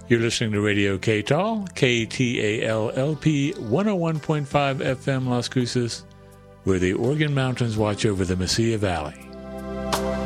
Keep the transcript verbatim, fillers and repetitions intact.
You're listening to Radio K T A L, K T A L L P one oh one point five F M Las Cruces, where the Organ Mountains watch over the Mesilla Valley.